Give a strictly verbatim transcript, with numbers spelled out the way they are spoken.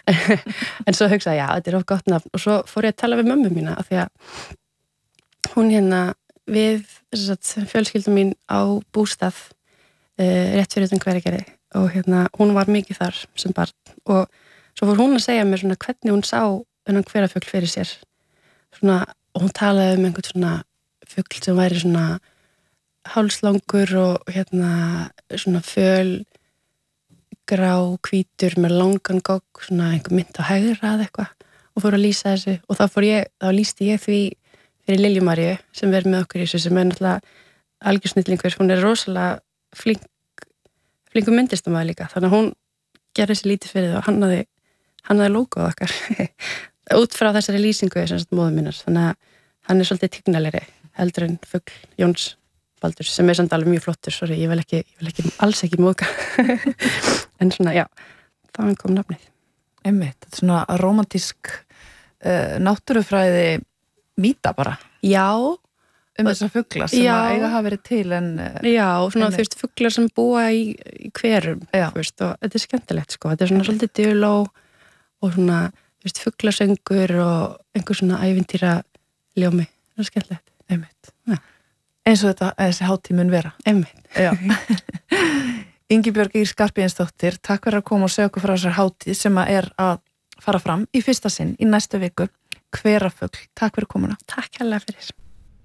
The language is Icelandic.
en svo hugsaði ég, já, þetta er of gott nafn og svo fór ég að tala við mömmu mína af því að hún hérna við sagt, fjölskyldum mín á bústað uh, rétt fyrir utan Hveragerði og hérna hún var mikið þar sem barn og svo fór hún að segja mér svona hvernig hún sá þennan hverafugl fyrir sér svona, og hún talaði um einhvern svona fugl sem væri svona hálslangur og hérna svona föl grá, hvítur með langan gogg svona einhver mynd á hægra eða eitthvað og fór að lýsa þessu og þá fór ég, þá lýsti ég því fyrir Lilju Maríu sem verið með okkur í þessu sem er náttúrulega algjörsnillingur, hún er rosalega flink flinkur myndlistamæður líka, þannig að hún gerði þessi lítið fyrir það og hannaði hannaði logoð okkar út frá þessari lýsingu sem sagt móður minnar, þannig að hann er svolítið tignalegri heldur en fugl Jóns Baldur sem er samt alveg mjög flottur, sorry, ég vil ekki, ég vil ekki alls ekki móðga en svona, já, þaðan kom nafnið. Einmitt, þetta er svona romantísk uh, náttúrufræði mýta bara. Já. Um þessar fugla sem já, að eiga hafa verið til en... Uh, já, svona þú veist, fuglar sem búa í, í hverum, já. Þú veist, og þetta er skemmtilegt, sko, þetta er svona svolítið duló og svona, þú veist, fuglasöngur og einhver svona ævintýra ljómi, það er skemmtilegt. Einmitt. Já. Eins og þetta, þessi hátíð mun vera. Einmitt. Já. Ingibjörg Ýr Skarphéðinsdóttir, takk fyrir að koma og segja okkur frá þessar hátíð sem að er að fara fram í fyrsta sinn í næstu viku. Hverafugl, takk fyrir komuna. Takk hérlega fyrir.